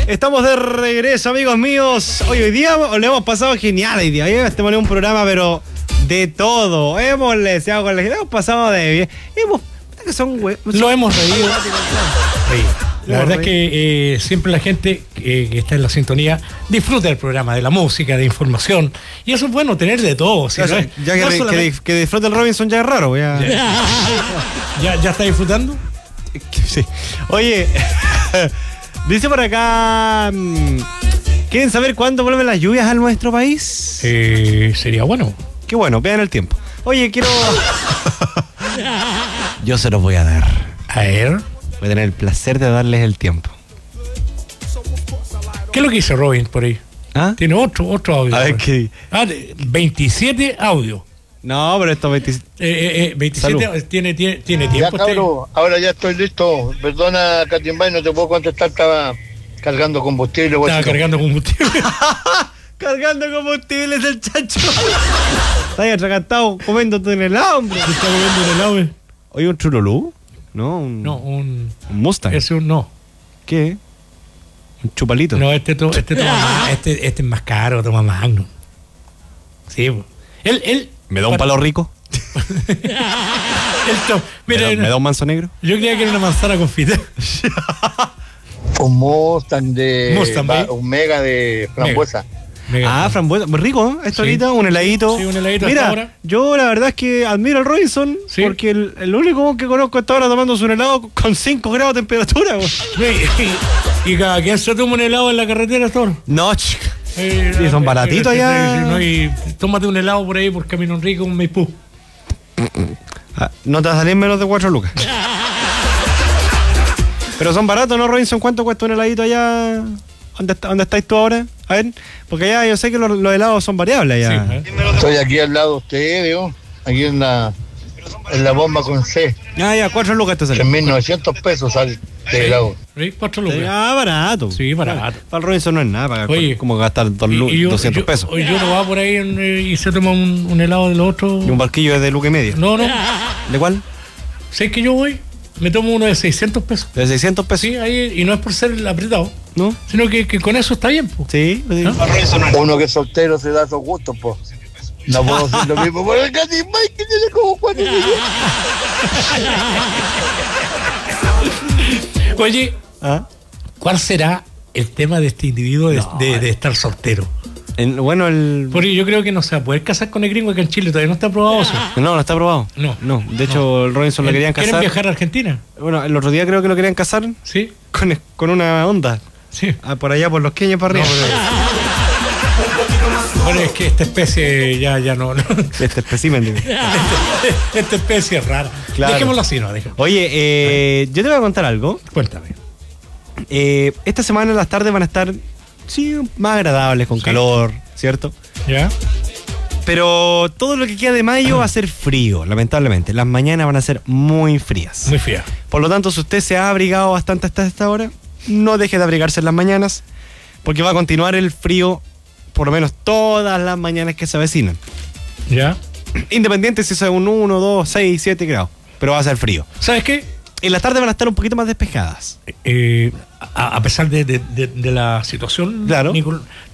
Estamos de regreso, amigos míos. Hoy día lo hemos pasado genial. Hoy día estamos en un programa, pero de todo. Hemos pasado de bien. Lo hemos reído. La verdad es que siempre la gente que está en la sintonía disfruta del programa, de la música, de información. Y eso es bueno, tener de todo. ¿Sí? Que disfrute el Robinson ya es raro. ¿Ya está disfrutando? Sí. Oye, dice por acá, ¿quieren saber cuándo vuelven las lluvias a nuestro país? Sería bueno. Qué bueno, vean el tiempo. Oye, quiero... Yo se los voy a dar. A ver. Voy a tener el placer de darles el tiempo. ¿Qué es lo que dice Robin por ahí? ¿Ah? Tiene otro audio. A ver qué... 27 audios. No, pero esto 27 tiene tiempo. Ya, cabro, ahora ya estoy listo. Perdona, Catimbay, no te puedo contestar. Estaba cargando combustible. Cargando combustible. Cargando combustible es el chacho. Está ahí atragantado comiéndote en el helado, hombre. ¿Te está comiendo en el helado? ¿Oye, un Chululú? No, un Mustang. Es un no. ¿Qué? ¿Un chupalito? No, este es más caro, toma Magnum. Sí, él ¿Me da un palo rico? Mira, ¿Me da un manso negro? Yo creía que era una manzana confita. Un Mustang un Mega de frambuesa. Mega. Frambuesa, muy rico, ¿eh? Esto ahorita, un heladito. Sí, un heladito. Mira, ahora. yo la verdad es que admiro al Robinson, ¿sí? Porque el único que conozco hasta ahora tomándose un helado con 5 grados de temperatura, güey. Y cada quien se toma un helado en la carretera, Thor. No, chica. Y son baratitos allá. Y tómate un helado por ahí por Camino Rico, un Maipú. No te va a salir menos de 4 lucas. Pero son baratos, ¿no, Robinson? ¿Cuánto cuesta un heladito allá? ¿Dónde estáis tú ahora? A ver, porque allá yo sé que los helados son variables allá. Sí, estoy aquí al lado de usted, digo. Aquí en la bomba con C. Ya, 4 lucas te sale. 3.900 pesos sale de helado. 4 lucas. Barato. Sí, barato. Para el Robinson no es nada, como gastar 200 pesos. Hoy yo no va por ahí y se toma un helado del otro. ¿Y un barquillo es de lucas y medio? No. ¿De cuál? ¿Sabes que yo voy? Me tomo uno de 600 pesos. ¿De 600 pesos? Sí, ahí, y no es por ser apretado, ¿no? Sino que con eso está bien, po. Sí. ¿Ah? Uno que es soltero se da esos gustos, po. No puedo hacer lo mismo por el Catimbay, que tiene como 4 años. Oye, ¿cuál será el tema de este individuo de estar soltero? Porque yo creo que no se va a poder casar con el gringo acá en Chile, todavía no está aprobado eso. No está aprobado. No. De hecho, el Robinson lo querían casar. ¿Quieren viajar a Argentina? Bueno, el otro día creo que lo querían casar. Sí. Con una Honda. Sí. Por allá, por los Queños para arriba. Bueno, es que esta especie ya no. Este espécimen. Esta especie es rara. Claro. Dejémoslo así, ¿no? Oye, yo te voy a contar algo. Cuéntame. Esta semana las tardes van a estar, más agradables, con calor, ¿cierto? Ya. Pero todo lo que queda de mayo va a ser frío, lamentablemente. Las mañanas van a ser muy frías. Muy frías. Por lo tanto, si usted se ha abrigado bastante hasta esta hora, no deje de abrigarse en las mañanas, porque va a continuar el frío por lo menos todas las mañanas que se avecinan. Ya. Independiente si es un 1, 2, 6, 7 grados, pero va a ser frío. ¿Sabes qué? En las tardes van a estar un poquito más despejadas. A pesar de la situación, claro.